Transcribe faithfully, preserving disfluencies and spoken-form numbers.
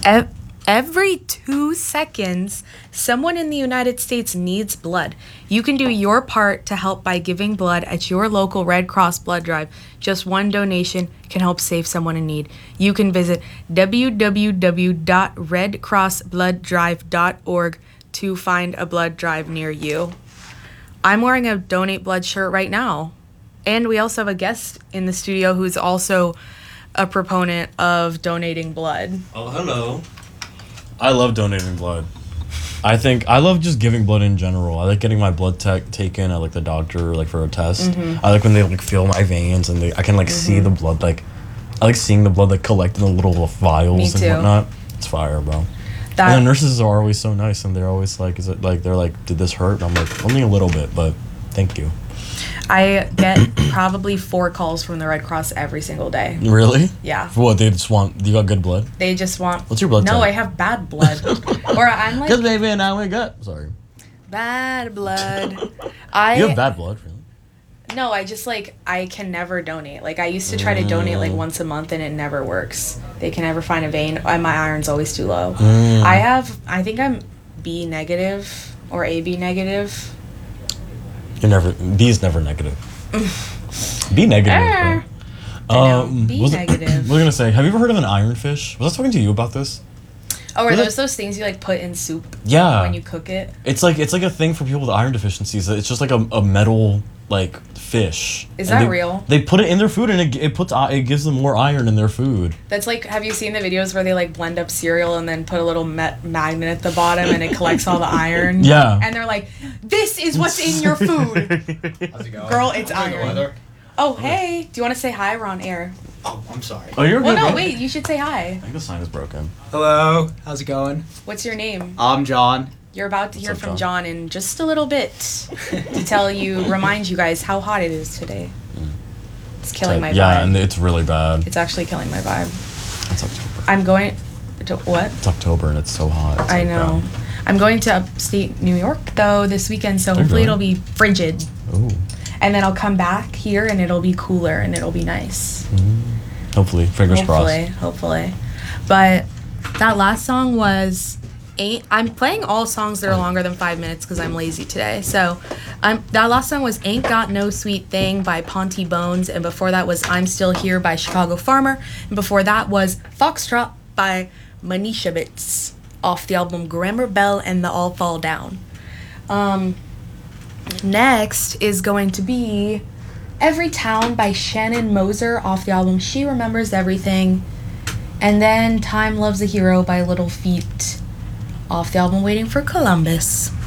Ev- Every two seconds, someone in the United States needs blood. You can do your part to help by giving blood at your local Red Cross blood drive. Just one donation can help save someone in need. You can visit w w w dot red cross blood drive dot org to find a blood drive near you. I'm wearing a Donate Blood shirt right now. And we also have a guest in the studio who's also a proponent of donating blood. Oh, hello. I love donating blood. I think I love just giving blood in general. I like getting my blood te- taken at like the doctor, like for a test. Mm-hmm. I like when they like feel my veins and they I can like mm-hmm. see the blood. Like I like seeing the blood like collect in the little vials and whatnot. It's fire, bro. That, and the nurses are always so nice, and they're always like, "Is it like?" They're like, "Did this hurt?" And I'm like, "Only a little bit, but thank you." I get probably four calls from the Red Cross every single day. Really? Yeah. For what? They just want, you got good blood? They just want... What's your blood No, type? I have bad blood. Or I'm like... Because baby, and I wake up. Sorry. Bad blood. I... You have bad blood, really? No, I just like, I can never donate. Like, I used to try to donate like once a month and it never works. They can never find a vein. And my iron's always too low. Mm. I have, I think I'm B negative or A B negative. You're never, B is never negative. B negative. Uh, um, B was negative. It, I was going to say, have you ever heard of an ironfish? Was I talking to you about this? Oh, are was those it? those things you like put in soup? Yeah. When you cook it? It's like it's like a thing for people with iron deficiencies. It's just like a, a metal like fish. Is and that they, real? They put it in their food and it it puts it gives them more iron in their food. That's like, have you seen the videos where they like blend up cereal and then put a little met- magnet at the bottom and it collects all the iron? Yeah. And they're like, this is what's in your food. How's it going? Girl, it's How's the iron. weather? Oh, hey. Do you want to say hi? We're on air. Oh, I'm sorry. Oh, you're Well, good. no, bro. wait. You should say hi. I think the sign is broken. Hello. How's it going? What's your name? I'm John. You're about to hear What's up, from John? John in just a little bit to tell you, remind you guys how hot it is today. It's killing my vibe. Yeah, and it's really bad. It's actually killing my vibe. It's October. I'm going to what? It's October and it's so hot. It's I like know. bad. I'm going to upstate New York though this weekend, so Are you hopefully really? it'll be frigid. Ooh. And then I'll come back here and it'll be cooler and it'll be nice. Mm. Hopefully, fingers Hopefully, crossed. hopefully. But that last song was ain't. I'm playing all songs that are longer than five minutes because I'm lazy today. So, um, that last song was "Ain't Got No Sweet Thing" by Ponty Bones, and before that was "I'm Still Here" by Chicago Farmer, and before that was "Foxtrot" by Manisha Bits off the album Grammar Bell and the All Fall Down. Um, next is going to be Every Town by Shannon Moser off the album She Remembers Everything. And then Time Loves a Hero by Little Feat off the album Waiting for Columbus.